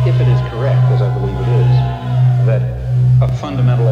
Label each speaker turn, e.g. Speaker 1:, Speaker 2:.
Speaker 1: if it is correct, as I believe it is, that a fundamental